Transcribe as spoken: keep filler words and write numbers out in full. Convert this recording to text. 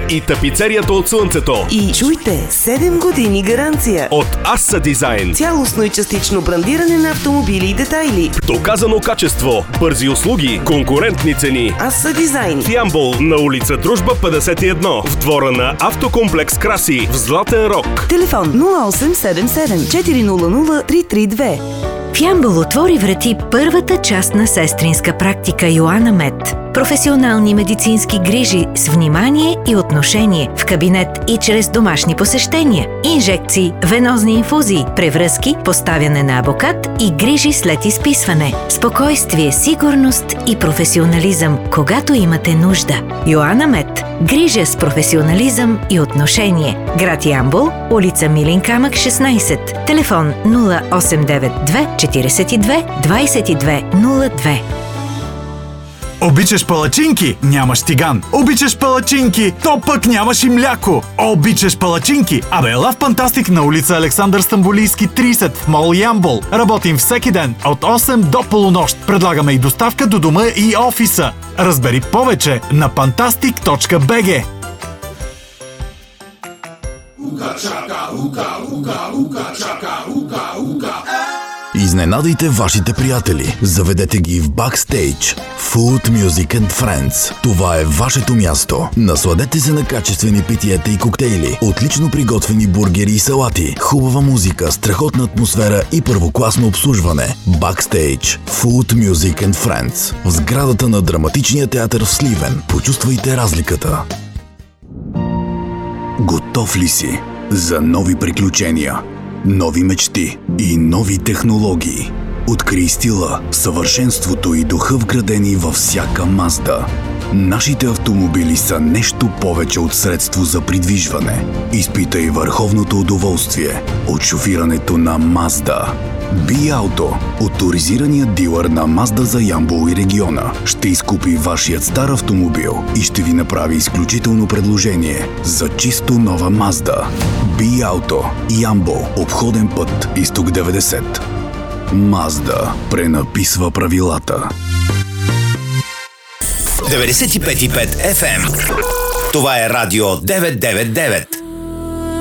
и тапицерията от слънцето. И чуйте, седем години гаранция от Assa Design. Цялостно и частично брандиране на автомобили и детайли. Доказано качество, бързи услуги, конкурентни цени. Assa Design. В Ямбол на улица Дружба петдесет и едно, в двора на Автокомплекс Краси, в Златен Рог. Телефон нула осем седем седем четири нула нула три три две. В Ямбол отвори врати първата частна сестринска практика Йоана Мед. Професионални медицински грижи с внимание и отношение в кабинет и чрез домашни посещения, инжекции, венозни инфузии, превръзки, поставяне на абокат и грижи след изписване. Спокойствие, сигурност и професионализъм, когато имате нужда. Йоана Мед. Грижа с професионализъм и отношение. Град Ямбол, улица Милин камък шестнайсет. Телефон нула осем девет две четирийсет и две двайсет и две нула две. Обичаш палачинки? Нямаш тиган. Обичаш палачинки? То пък нямаш и мляко. Обичаш палачинки? Абе, ела в Фантастик на улица Александър Стамболийски трийсет в мол Ямбол. Работим всеки ден от осем до полунощ. Предлагаме и доставка до дома и офиса. Разбери повече на пантастик точка би джи. Изненадайте вашите приятели. Заведете ги в Backstage. Food, Music and Friends. Това е вашето място. Насладете се на качествени питиета и коктейли, отлично приготвени бургери и салати, хубава музика, страхотна атмосфера и първокласно обслужване. Backstage. Food, Music and Friends. В сградата на Драматичния театър в Сливен. Почувствайте разликата. Готов ли си за нови приключения? Нови мечти и нови технологии. Открий стила, съвършенството и духа вградени във всяка Мазда. Нашите автомобили са нещо повече от средство за придвижване. Изпитай върховното удоволствие от шофирането на Мазда. Би-Ауто, оторизираният дилър на Мазда за Ямбол и региона, ще изкупи вашият стар автомобил и ще ви направи изключително предложение за чисто нова Мазда. Би-Ауто, Ямбол, обходен път Изток деветдесет. Мазда пренаписва правилата. деветдесет и пет и пет еф ем. Това е Радио деветстотин и деветдесет и девет.